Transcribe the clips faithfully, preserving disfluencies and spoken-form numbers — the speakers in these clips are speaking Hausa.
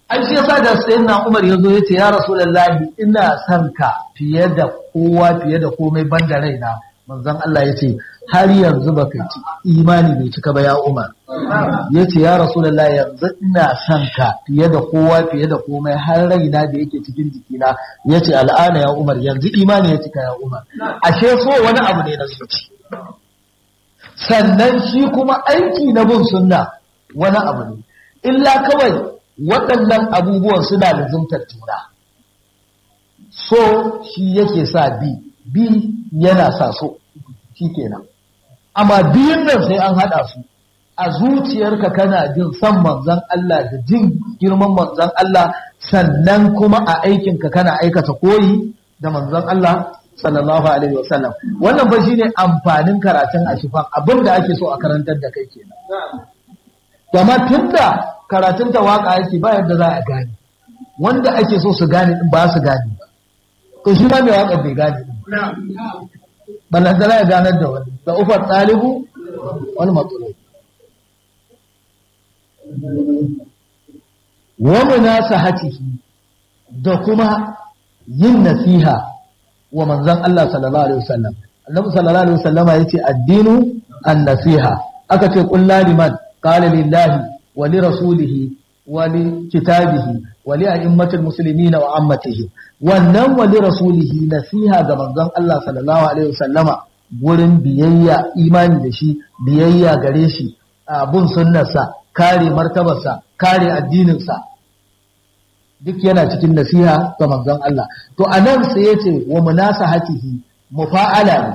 an shi yasa da sayyidina Umar yazo yace ya Rasulullahi ina son ka fiye da kowa fiye da komai banda raina manzon Allah yace har yanzu baka ci imani bai cika ba ya Umar yace ya Rasulullahi yanzu ina son ka fiye da kowa fiye da komai har raina da yake cikin jikina yace al'ana ya Umar yanzu imani ya cika ya Umar ashe so wani abu ne na zuci sannan shi kuma aiki na bin sunna wani abu ne illa kawai waɗannan abubuwan suna lazumtar juna so shi yake sa bi bi yana sa so shi kenan amma biyun nan sai an haɗa su a zuciyarka kana jin san manzon Allah da jin girman manzon Allah sannan kuma a aikinka kana aikata koyi da manzon Allah sallallahu alaihi wasallam wannan ba shine amfanin karatun ashifan abinda ake so a karantar da kai kenan amma tunda karatun ta waka yake ba yadda za a gane wanda ake so su gane din ba su gane ba to shi ma mai waka bai gane din balla da ya ganar da wani da ufar talibu wani matsalo wa munasahatihi da kuma yin nasiha wa manzon Allah sallallahu alaihi wasallam annabi sallallahu alaihi wasallama yace addinu an-nasiha aka ce qul liman qala lillahi wa li rasulihi wa li kitabihi wa li a'immatil muslimin wa ammatihi wannan wa li rasulihi nasiha ga manzon Allah sallallahu alaihi wasallama gurin biyayya imani da shi biyayya gare shi abun sunnarsa kare martabarsa kare addininsa duk yana cikin nasiha ga manzon Allah to anan sai yace wa munasahatihi mufa'ala ne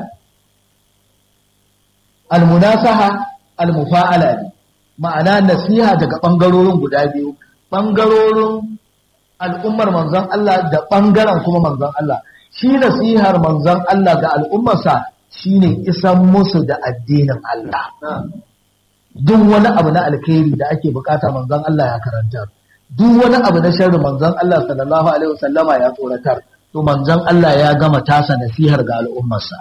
al-munasaha al-mufa'ala ne ma'ana nasiha daga bangarorin guda biyu bangarorin al'ummar manzon Allah da bangaren kuma manzon Allah shi nasihar manzon Allah ga al'ummarsa shine isan musu da addinin Allah duk wani abu na alkhairi da ake bukata manzon Allah ya karanta duk wani abu na sharri manzon Allah sallallahu alaihi wasallama ya tsoratar to manzon Allah ya gama tasa nasihar ga al'ummarsa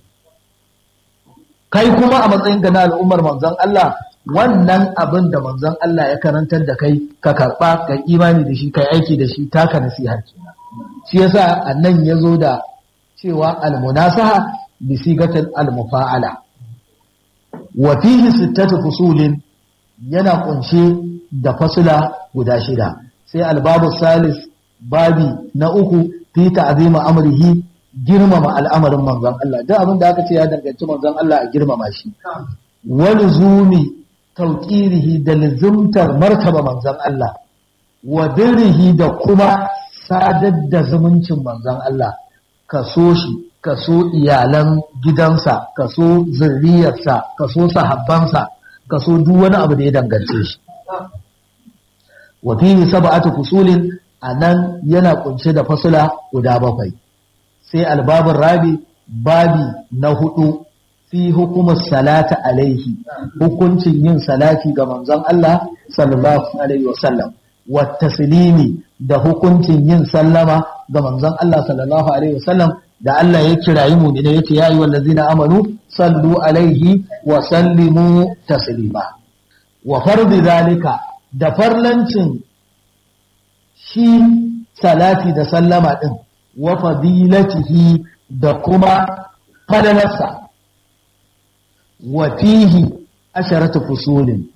kai kuma a matsayin ga na al'ummar manzon Allah wannan abin da manzon Allah ya karantar da kai ka karba ka imani da shi kai aiki da shi taka nasihar kenan shi yasa annan yazo da cewa al-munasaha bi sigatil al-mufa'ala wa fihi sittatu fusulin yana kunshe da fasula guda shida sai albabu salis babi na uku fi ta'zima amrihi girmama al'amarin manzon Allah duk abin da aka ce ya danganci manzon Allah a girmama shi walzumi tawqirihi da lazumtar martaba manzon Allah wa birrihi da kuma sadar da zumuncin manzon Allah ka so shi ka so iyalan gidansa ka so zuriyarsa ka so sahabbansa ka so duk wani abu da ya dangance shi wa fihi sab'atu fusulin anan yana kunshe da fasula guda bakwai sai albabin rabi babi na hudu fi hukumar salata alaihi hukuncin yin salati ga manzon Allah sallallahu alaihi wasallam wa taslimi da hukuncin yin sallama ga manzon Allah sallallahu alaihi wasallam da Allah ya kirayi mu ne yace ya ayyuhal ladzina amanu sallu alaihi wa sallimu taslima wa fardi zalika da farlancin shi salati da sallama din wa fadilatihi da kuma fadalarsa wa fihi asharatu fusulin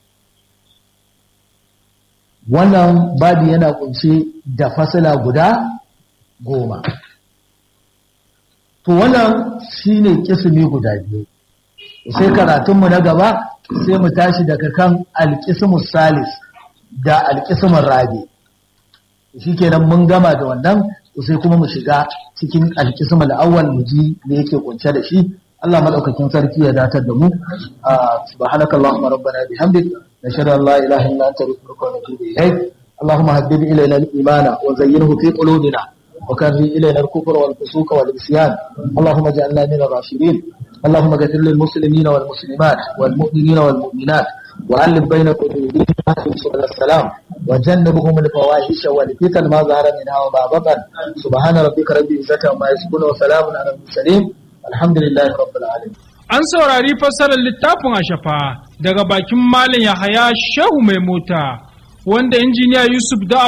wannan babu yana kunshe da fasala guda goma to wannan shine kismi guda biyu sai karatunmu na gaba sai mu tashi daga kan alqismus salis da alqismur rabi shikenan mun gama da wannan sai kuma mu shiga cikin alqismul awwal mu ji me yake kunce da shi Allah madaukakin sarki ya datar da mu subhanakallahumma rabbana bihamdik nashhadu an la ilaha illa anta nastaghfiruka wa natubu ilayk اللهم حبب إلينا الإيمان وزينه في قلوبنا وكره إلينا الكفر والفسوق والعصيان اللهم اجعلنا من الراشدين اللهم اغفر للمسلمين والمسلمات والمؤمنين والمؤمنات وألف بين قلوبهم سبل السلام وجنبهم الفواحش والفتن ما ظهر منها وما بطن سبحان ربك رب العزة عما يصفون وسلام على المرسلين الحمد لله رب العالمين. An saurari fassarar littafin Ashafa daga bakin Malam Yahaya Shehu Mai Mota wanda injiniya Yusuf da